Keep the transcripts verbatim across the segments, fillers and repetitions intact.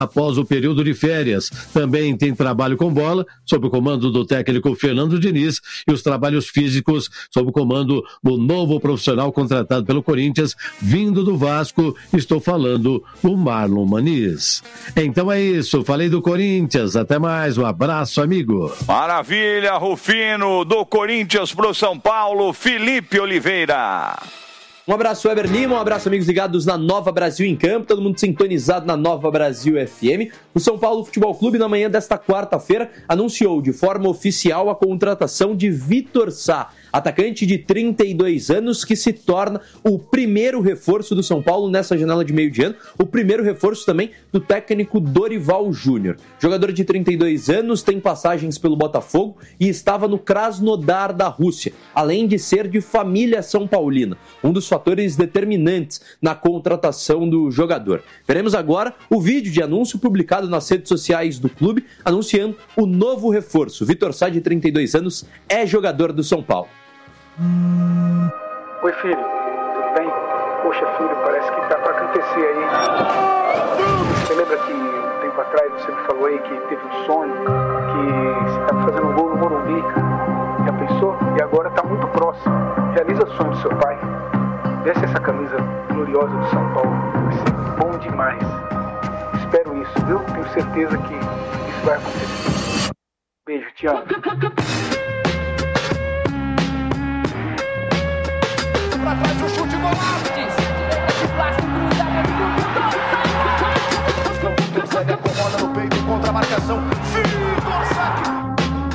após o período de férias. Também tem trabalho com bola, sob o comando do técnico Fernando Diniz, e os trabalhos físicos sob o comando do novo profissional contratado pelo Corinthians, vindo do Vasco. Estou falando do Marlon Maniz. Então é isso, falei do Corinthians. Até mais, um abraço, amigo. Maravilha, Rufino, do Corinthians pro São Paulo, Felipe Oliveira. Um abraço, Weber Lima, um abraço, amigos ligados na Nova Brasil em Campo, todo mundo sintonizado na Nova Brasil F M. O São Paulo Futebol Clube, na manhã desta quarta-feira, anunciou de forma oficial a contratação de Vitor Sá, atacante de trinta e dois anos, que se torna o primeiro reforço do São Paulo nessa janela de meio de ano, o primeiro reforço também do técnico Dorival Júnior. Jogador de trinta e dois anos, tem passagens pelo Botafogo e estava no Krasnodar da Rússia, além de ser de família são paulina, um dos fatores determinantes na contratação do jogador. Veremos agora o vídeo de anúncio publicado nas redes sociais do clube, anunciando o novo reforço. Vitor Sá, de trinta e dois anos, é jogador do São Paulo. Oi, filho, tudo bem? Poxa, filho, parece que tá pra acontecer aí. Você lembra que um tempo atrás você me falou aí que teve um sonho, que você tá fazendo um gol no Morumbi, cara? Já pensou? E agora tá muito próximo. Realiza o sonho do seu pai. Veste essa camisa gloriosa do São Paulo. Vai ser bom demais. Espero isso, viu? Tenho certeza que isso vai acontecer. Beijo, te amo. Pra trás o chute golaço. De plástico cruzamento do Vitor. Vitor Sá acomoda no peito contra a marcação. Vitor Sá.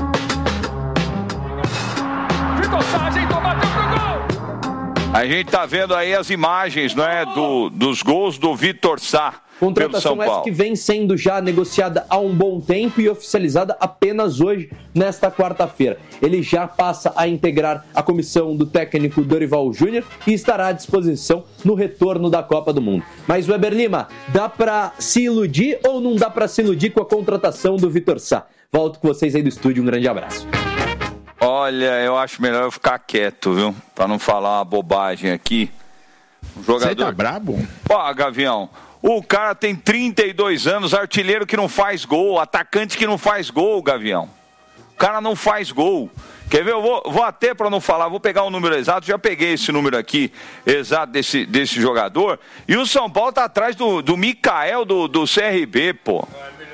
Vitor Sá ajeitou, bateu pro gol. A gente tá vendo aí as imagens, não é, do, dos gols do Vitor Sá. Contratação essa que vem sendo já negociada há um bom tempo e oficializada apenas hoje, nesta quarta-feira. Ele já passa a integrar a comissão do técnico Dorival Júnior e estará à disposição no retorno da Copa do Mundo. Mas, Weber Lima, dá pra se iludir ou não dá pra se iludir com a contratação do Vitor Sá? Volto com vocês aí do estúdio, um grande abraço. Olha, eu acho melhor eu ficar quieto, viu? Pra não falar uma bobagem aqui. Um jogador... Você tá brabo? Ó, Gavião, o cara tem trinta e dois anos, artilheiro que não faz gol, atacante que não faz gol, Gavião. O cara não faz gol. Quer ver? Eu vou, vou até para não falar, vou pegar o número exato, já peguei esse número aqui, exato desse, desse jogador. E o São Paulo tá atrás do, do Mikael do, do C R B, pô.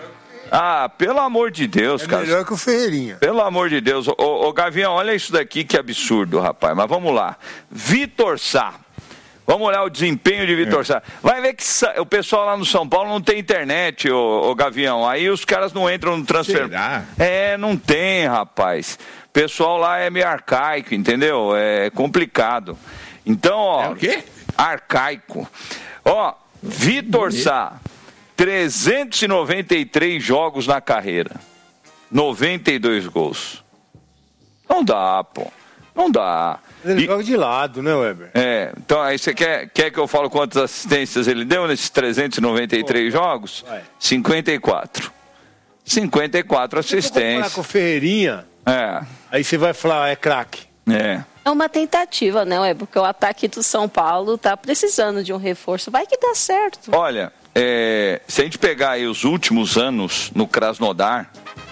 Ah, pelo amor de Deus, é cara. É melhor que o Ferreirinha. Pelo amor de Deus. Ô, ô, Gavião, olha isso daqui, que absurdo, rapaz. Mas vamos lá. Vitor Sá. Vamos olhar o desempenho de Vitor é. Sá. Vai ver que o pessoal lá no São Paulo não tem internet, ô, ô Gavião. Aí os caras não entram no transfer. Será? É, não tem, rapaz. O pessoal lá é meio arcaico, entendeu? É complicado. Então, ó... É o quê? Arcaico. Ó, Vitor Sá, trezentos e noventa e três jogos na carreira. noventa e dois gols. Não dá, pô. Não dá. Ele e... joga de lado, né, Weber? É, então aí você quer, quer que eu fale quantas assistências ele deu nesses trezentos e noventa e três Pô, jogos? Vai. cinquenta e quatro. cinquenta e quatro assistências. Se com o Ferreirinha, é. Aí você vai falar, é craque. É. É uma tentativa, não é? Porque o ataque do São Paulo tá precisando de um reforço. Vai que dá certo. Olha, é, se a gente pegar aí os últimos anos no Krasnodar,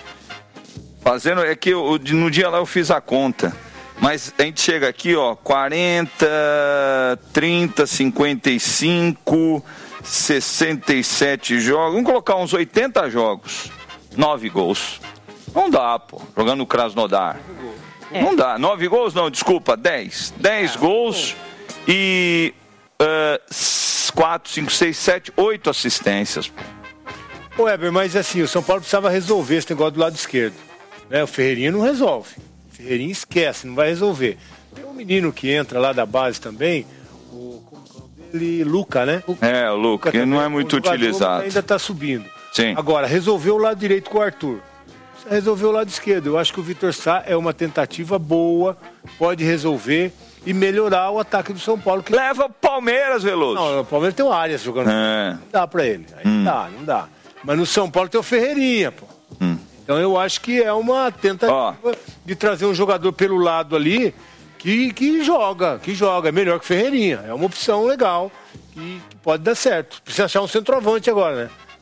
fazendo, é que eu, no dia lá eu fiz a conta. Mas a gente chega aqui, ó, quarenta, trinta, cinquenta e cinco, sessenta e sete jogos. Vamos colocar uns oitenta jogos. nove gols. Não dá, pô. Jogando no Krasnodar. É. Não dá. nove gols? Não, desculpa. dez. dez é. gols e uh, quatro, cinco, seis, sete, oito assistências. Pô, Weber, mas assim, o São Paulo precisava resolver esse negócio do lado esquerdo. Né? O Ferreirinha não resolve. Ferreirinha esquece, não vai resolver. Tem um menino que entra lá da base também, o, como é o nome dele? Luca, né? É, o Luca, que não é muito utilizado. Ainda está subindo. Sim. Agora, resolveu o lado direito com o Arthur. Resolveu o lado esquerdo. Eu acho que o Vitor Sá é uma tentativa boa, pode resolver e melhorar o ataque do São Paulo. Que... Leva o Palmeiras, Veloso. Não, o Palmeiras tem o Arias jogando. É. Não dá pra ele. Aí hum. não dá, não dá. Mas no São Paulo tem o Ferreirinha, pô. Hum. Então eu acho que é uma tentativa oh. de trazer um jogador pelo lado ali que, que joga, que joga. É melhor que o Ferreirinha. É uma opção legal que, que pode dar certo. Precisa achar um centroavante agora, né?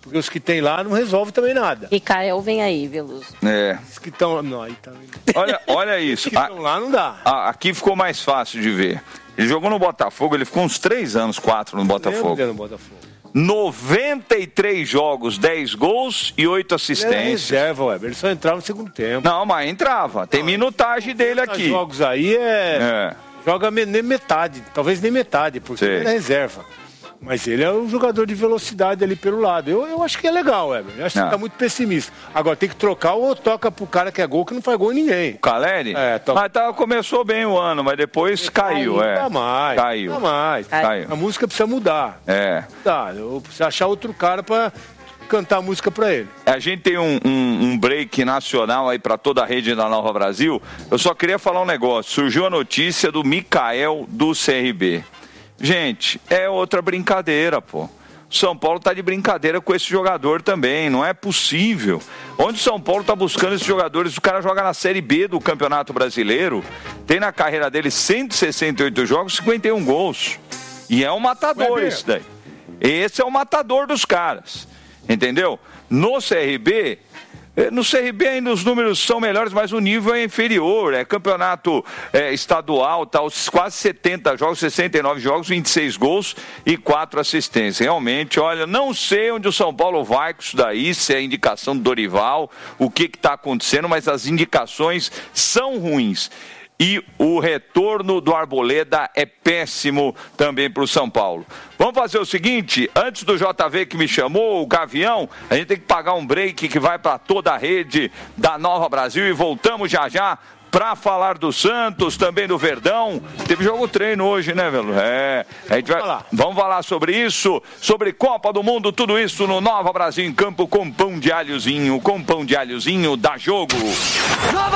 Porque os que tem lá não resolvem também nada. Micael vem aí, Veloso. É. Os que estão... Não, aí tá... Olha, olha isso. Os que estão lá não dá. A, aqui ficou mais fácil de ver. Ele jogou no Botafogo, ele ficou uns três anos, quatro no Botafogo. No Botafogo. noventa e três jogos, dez gols e oito assistências. Ele é reserva, Weber. Ele só entrava no segundo tempo. Não, mas entrava. Tem minutagem dele aqui. Jogos aí é... é. Joga nem metade, talvez nem metade, porque Sei. ele é reserva. Mas ele é um jogador de velocidade ali pelo lado. Eu, eu acho que é legal, Weber. Eu acho que você tá muito pessimista. Agora tem que trocar ou toca pro cara que é gol, que não faz gol em ninguém. O Caleri? É, toca. Mas tá, começou bem o ano, mas depois ele caiu. Caiu, é. Tá mais. Caiu. Tá mais. Caiu. A música precisa mudar. É. Tá, eu preciso achar outro cara pra cantar a música pra ele. A gente tem um, um, um break nacional aí pra toda a rede da Nova Brasil. Eu só queria falar um negócio. Surgiu a notícia do Micael do C R B. Gente, é outra brincadeira, pô. São Paulo tá de brincadeira com esse jogador também, não é possível. Onde São Paulo tá buscando esses jogadores? O cara joga na Série B do Campeonato Brasileiro, tem na carreira dele cento e sessenta e oito jogos, cinquenta e um gols. E é um matador esse daí. Esse é o matador dos caras, entendeu? No C R B... No C R B ainda os números são melhores, mas o nível é inferior. É campeonato é, estadual, tá, os quase setenta jogos, sessenta e nove jogos, vinte e seis gols e quatro assistências. Realmente, olha, não sei onde o São Paulo vai com isso daí, se é indicação do Dorival, o que está acontecendo, mas as indicações são ruins. E o retorno do Arboleda é péssimo também para o São Paulo. Vamos fazer o seguinte, antes do J V que me chamou, o Gavião, a gente tem que pagar um break que vai para toda a rede da Nova Brasil e voltamos já já para falar do Santos, também do Verdão. Teve jogo treino hoje, né, Velo? É, a gente vai, falar. Vamos falar sobre isso, sobre Copa do Mundo, tudo isso no Nova Brasil em Campo com pão de alhozinho, com pão de alhozinho, dá jogo. Nova